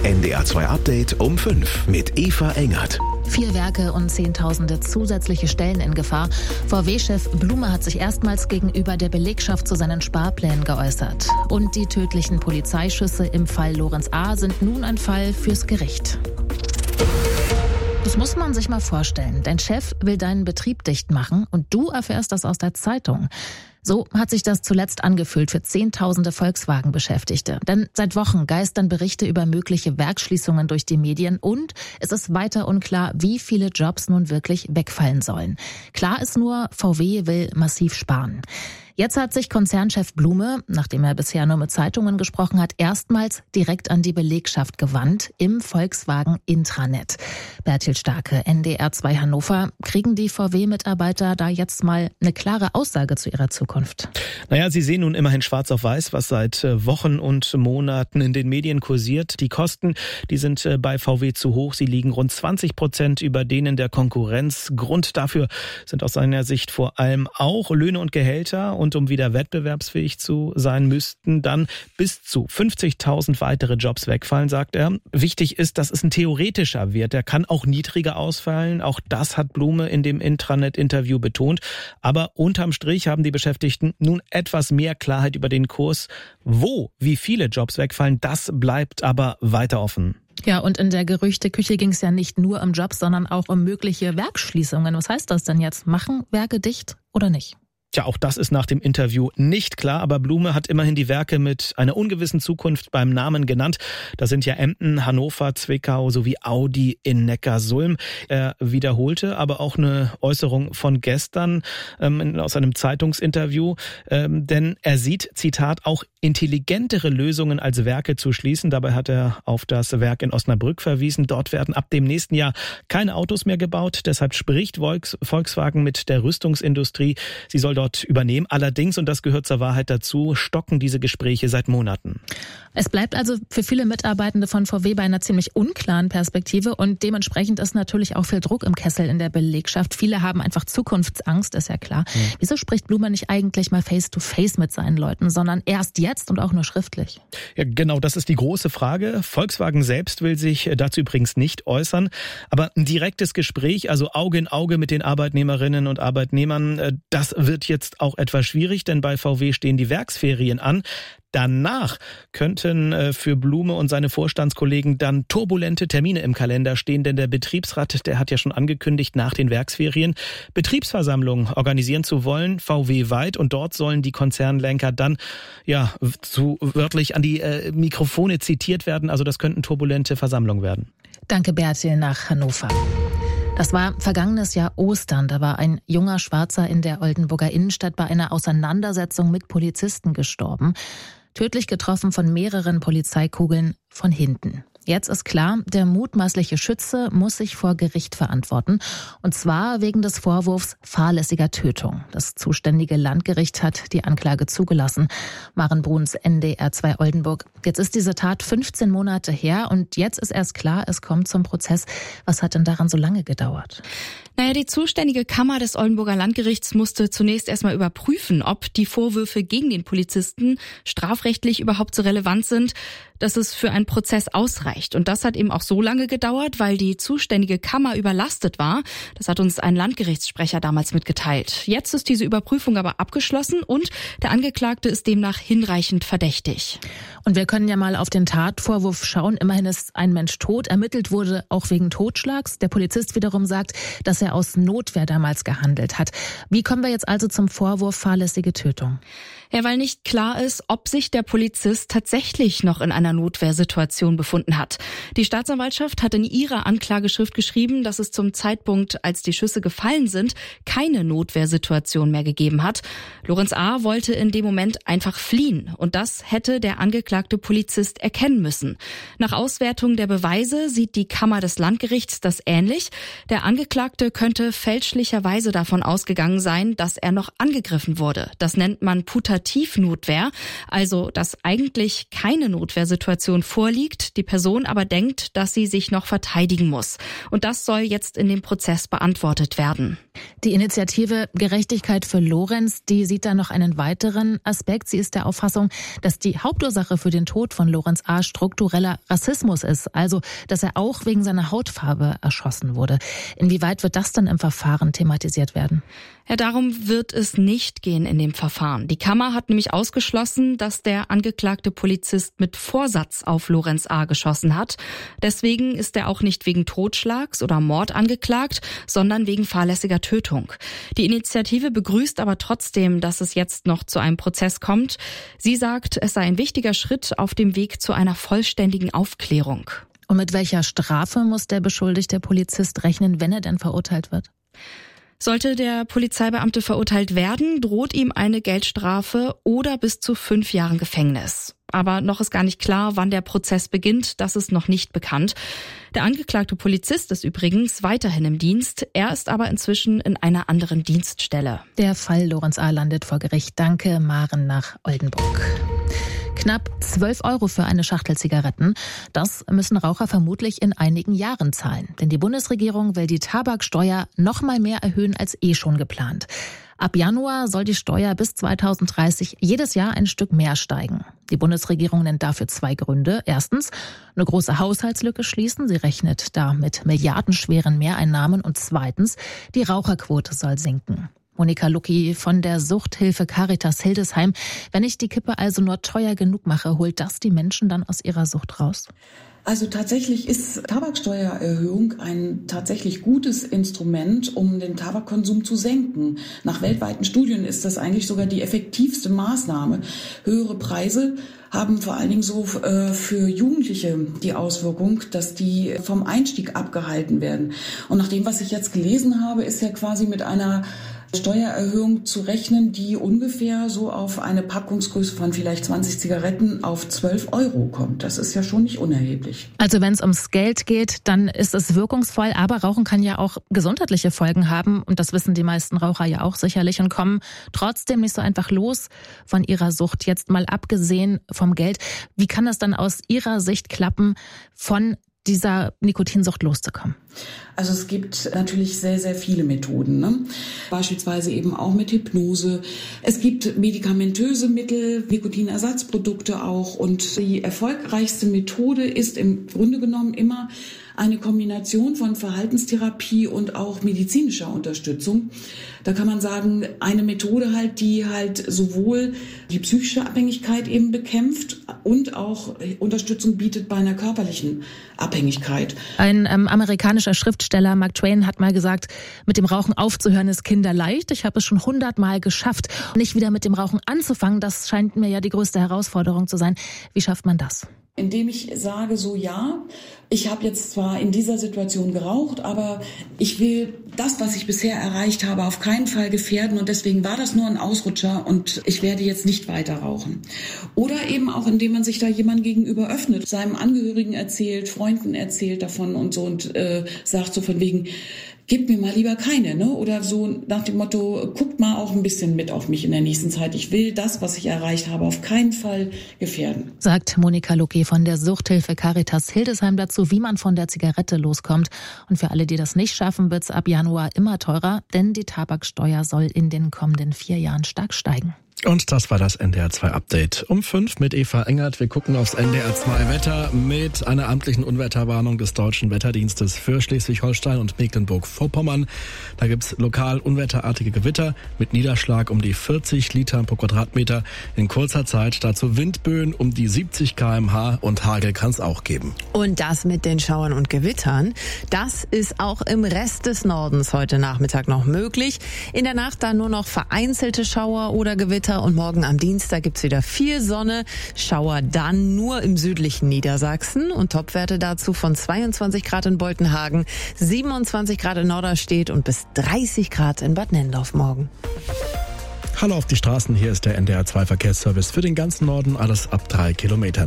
NDR 2 Update um 5 mit Eva Engert. 4 Werke und Zehntausende zusätzliche Stellen in Gefahr. VW-Chef Blume hat sich erstmals gegenüber der Belegschaft zu seinen Sparplänen geäußert. Und die tödlichen Polizeischüsse im Fall Lorenz A. sind nun ein Fall fürs Gericht. Das muss man sich mal vorstellen. Dein Chef will deinen Betrieb dicht machen und du erfährst das aus der Zeitung. So hat sich das zuletzt angefühlt für Zehntausende Volkswagen-Beschäftigte. Denn seit Wochen geistern Berichte über mögliche Werksschließungen durch die Medien und es ist weiter unklar, wie viele Jobs nun wirklich wegfallen sollen. Klar ist nur, VW will massiv sparen. Jetzt hat sich Konzernchef Blume, nachdem er bisher nur mit Zeitungen gesprochen hat, erstmals direkt an die Belegschaft gewandt im Volkswagen-Intranet. Bertil Starke, NDR 2 Hannover. Kriegen die VW-Mitarbeiter da jetzt mal eine klare Aussage zu ihrer Zukunft? Naja, sie sehen nun immerhin schwarz auf weiß, was seit Wochen und Monaten in den Medien kursiert. Die Kosten, die sind bei VW zu hoch. Sie liegen rund 20% über denen der Konkurrenz. Grund dafür sind aus seiner Sicht vor allem auch Löhne und Gehälter. Und um wieder wettbewerbsfähig zu sein, müssten dann bis zu 50.000 weitere Jobs wegfallen, sagt er. Wichtig ist, das ist ein theoretischer Wert. Der kann auch niedriger ausfallen. Auch das hat Blume in dem Intranet-Interview betont. Aber unterm Strich haben die Beschäftigten nun etwas mehr Klarheit über den Kurs. Wie viele Jobs wegfallen, das bleibt aber weiter offen. Ja, und in der Gerüchteküche ging es ja nicht nur um Jobs, sondern auch um mögliche Werksschließungen. Was heißt das denn jetzt? Machen Werke dicht oder nicht? Tja, auch das ist nach dem Interview nicht klar, aber Blume hat immerhin die Werke mit einer ungewissen Zukunft beim Namen genannt. Das sind ja Emden, Hannover, Zwickau sowie Audi in Neckarsulm. Er wiederholte aber auch eine Äußerung von gestern aus einem Zeitungsinterview, denn er sieht, Zitat, auch intelligentere Lösungen als Werke zu schließen. Dabei hat er auf das Werk in Osnabrück verwiesen. Dort werden ab dem nächsten Jahr keine Autos mehr gebaut. Deshalb spricht Volkswagen mit der Rüstungsindustrie. Sie soll dort übernehmen. Allerdings, und das gehört zur Wahrheit dazu, stocken diese Gespräche seit Monaten. Es bleibt also für viele Mitarbeitende von VW bei einer ziemlich unklaren Perspektive und dementsprechend ist natürlich auch viel Druck im Kessel in der Belegschaft. Viele haben einfach Zukunftsangst, ist ja klar. Wieso spricht Blume nicht eigentlich mal face-to-face mit seinen Leuten, sondern erst jetzt und auch nur schriftlich? Ja, genau, das ist die große Frage. Volkswagen selbst will sich dazu übrigens nicht äußern. Aber ein direktes Gespräch, also Auge in Auge mit den Arbeitnehmerinnen und Arbeitnehmern, das wird jetzt auch etwas schwierig, denn bei VW stehen die Werksferien an. Danach könnten für Blume und seine Vorstandskollegen dann turbulente Termine im Kalender stehen, denn der Betriebsrat, der hat ja schon angekündigt, nach den Werksferien Betriebsversammlungen organisieren zu wollen, VW-weit, und dort sollen die Konzernlenker dann wörtlich an die Mikrofone zitiert werden. Also das könnten turbulente Versammlungen werden. Danke, Bertil, nach Hannover. Das war vergangenes Jahr Ostern. Da war ein junger Schwarzer in der Oldenburger Innenstadt bei einer Auseinandersetzung mit Polizisten gestorben. Tödlich getroffen von mehreren Polizeikugeln von hinten. Jetzt ist klar, der mutmaßliche Schütze muss sich vor Gericht verantworten. Und zwar wegen des Vorwurfs fahrlässiger Tötung. Das zuständige Landgericht hat die Anklage zugelassen. Maren Bruns, NDR 2 Oldenburg. Jetzt ist diese Tat 15 Monate her und jetzt ist erst klar, es kommt zum Prozess. Was hat denn daran so lange gedauert? Naja, die zuständige Kammer des Oldenburger Landgerichts musste zunächst erstmal überprüfen, ob die Vorwürfe gegen den Polizisten strafrechtlich überhaupt so relevant sind, dass es für einen Prozess ausreicht. Und das hat eben auch so lange gedauert, weil die zuständige Kammer überlastet war. Das hat uns ein Landgerichtssprecher damals mitgeteilt. Jetzt ist diese Überprüfung aber abgeschlossen und der Angeklagte ist demnach hinreichend verdächtig. Und wir können ja mal auf den Tatvorwurf schauen. Immerhin ist ein Mensch tot. Ermittelt wurde auch wegen Totschlags. Der Polizist wiederum sagt, dass er aus Notwehr damals gehandelt hat. Wie kommen wir jetzt also zum Vorwurf fahrlässige Tötung? Ja, weil nicht klar ist, ob sich der Polizist tatsächlich noch in einer Notwehrsituation befunden hat. Die Staatsanwaltschaft hat in ihrer Anklageschrift geschrieben, dass es zum Zeitpunkt, als die Schüsse gefallen sind, keine Notwehrsituation mehr gegeben hat. Lorenz A. wollte in dem Moment einfach fliehen und das hätte der angeklagte Polizist erkennen müssen. Nach Auswertung der Beweise sieht die Kammer des Landgerichts das ähnlich. Der Angeklagte könnte fälschlicherweise davon ausgegangen sein, dass er noch angegriffen wurde. Das nennt man putative Situativnotwehr, also dass eigentlich keine Notwehrsituation vorliegt, die Person aber denkt, dass sie sich noch verteidigen muss. Und das soll jetzt in dem Prozess beantwortet werden. Die Initiative Gerechtigkeit für Lorenz, die sieht da noch einen weiteren Aspekt. Sie ist der Auffassung, dass die Hauptursache für den Tod von Lorenz A. struktureller Rassismus ist, also dass er auch wegen seiner Hautfarbe erschossen wurde. Inwieweit wird das dann im Verfahren thematisiert werden? Ja, darum wird es nicht gehen in dem Verfahren. Die Kammer hat nämlich ausgeschlossen, dass der angeklagte Polizist mit Vorsatz auf Lorenz A. geschossen hat. Deswegen ist er auch nicht wegen Totschlags oder Mord angeklagt, sondern wegen fahrlässiger Tötung. Die Initiative begrüßt aber trotzdem, dass es jetzt noch zu einem Prozess kommt. Sie sagt, es sei ein wichtiger Schritt auf dem Weg zu einer vollständigen Aufklärung. Und mit welcher Strafe muss der beschuldigte Polizist rechnen, wenn er denn verurteilt wird? Sollte der Polizeibeamte verurteilt werden, droht ihm eine Geldstrafe oder bis zu 5 Jahren Gefängnis. Aber noch ist gar nicht klar, wann der Prozess beginnt. Das ist noch nicht bekannt. Der angeklagte Polizist ist übrigens weiterhin im Dienst. Er ist aber inzwischen in einer anderen Dienststelle. Der Fall Lorenz A. landet vor Gericht. Danke, Maren nach Oldenburg. Knapp 12 € für eine Schachtel Zigaretten. Das müssen Raucher vermutlich in einigen Jahren zahlen. Denn die Bundesregierung will die Tabaksteuer noch mal mehr erhöhen als schon geplant. Ab Januar soll die Steuer bis 2030 jedes Jahr ein Stück mehr steigen. Die Bundesregierung nennt dafür 2 Gründe. Erstens, eine große Haushaltslücke schließen. Sie rechnet da mit milliardenschweren Mehreinnahmen. Und zweitens, die Raucherquote soll sinken. Monika Lucki von der Suchthilfe Caritas Hildesheim. Wenn ich die Kippe also nur teuer genug mache, holt das die Menschen dann aus ihrer Sucht raus? Also tatsächlich ist Tabaksteuererhöhung ein tatsächlich gutes Instrument, um den Tabakkonsum zu senken. Nach weltweiten Studien ist das eigentlich sogar die effektivste Maßnahme. Höhere Preise haben vor allen Dingen so für Jugendliche die Auswirkung, dass die vom Einstieg abgehalten werden. Und nach dem, was ich jetzt gelesen habe, ist ja quasi mit einer Steuererhöhung zu rechnen, die ungefähr so auf eine Packungsgröße von vielleicht 20 Zigaretten auf 12 € kommt. Das ist ja schon nicht unerheblich. Also wenn es ums Geld geht, dann ist es wirkungsvoll, aber Rauchen kann ja auch gesundheitliche Folgen haben und das wissen die meisten Raucher ja auch sicherlich und kommen trotzdem nicht so einfach los von ihrer Sucht. Jetzt mal abgesehen vom Geld, wie kann das dann aus Ihrer Sicht klappen, von dieser Nikotinsucht loszukommen? Also es gibt natürlich sehr, sehr viele Methoden, ne? Beispielsweise eben auch mit Hypnose. Es gibt medikamentöse Mittel, Nikotinersatzprodukte auch. Und die erfolgreichste Methode ist im Grunde genommen immer eine Kombination von Verhaltenstherapie und auch medizinischer Unterstützung. Da kann man sagen, eine Methode halt, die halt sowohl die psychische Abhängigkeit eben bekämpft und auch Unterstützung bietet bei einer körperlichen Abhängigkeit. Ein amerikanischer Schriftsteller, Mark Twain, hat mal gesagt, mit dem Rauchen aufzuhören ist kinderleicht. Ich habe es schon 100-mal geschafft. Und nicht wieder mit dem Rauchen anzufangen, das scheint mir ja die größte Herausforderung zu sein. Wie schafft man das? Indem ich sage so, ja, ich habe jetzt zwar in dieser Situation geraucht, aber ich will das, was ich bisher erreicht habe, auf keinen Fall gefährden und deswegen war das nur ein Ausrutscher und ich werde jetzt nicht weiter rauchen. Oder eben auch, indem man sich da jemand gegenüber öffnet, seinem Angehörigen erzählt, Freunden erzählt davon und so und sagt so von wegen, gib mir mal lieber keine, ne? Oder so nach dem Motto, guckt mal auch ein bisschen mit auf mich in der nächsten Zeit. Ich will das, was ich erreicht habe, auf keinen Fall gefährden. Sagt Monika Lucki von der Suchthilfe Caritas Hildesheim dazu, wie man von der Zigarette loskommt. Und für alle, die das nicht schaffen, wird's ab Januar immer teurer, denn die Tabaksteuer soll in den kommenden 4 Jahren stark steigen. Und das war das NDR 2 Update um 5 mit Eva Engert. Wir gucken aufs NDR 2 Wetter mit einer amtlichen Unwetterwarnung des Deutschen Wetterdienstes für Schleswig-Holstein und Mecklenburg-Vorpommern. Da gibt's lokal unwetterartige Gewitter mit Niederschlag um die 40 Litern pro Quadratmeter in kurzer Zeit. Dazu Windböen um die 70 km/h und Hagel kann's auch geben. Und das mit den Schauern und Gewittern, das ist auch im Rest des Nordens heute Nachmittag noch möglich. In der Nacht dann nur noch vereinzelte Schauer oder Gewitter. Und morgen am Dienstag gibt's wieder viel Sonne. Schauer dann nur im südlichen Niedersachsen. Und Topwerte dazu von 22 Grad in Boltenhagen, 27 Grad in Norderstedt und bis 30 Grad in Bad Nendorf morgen. Hallo auf die Straßen, hier ist der NDR 2 Verkehrsservice für den ganzen Norden, alles ab 3 Kilometern.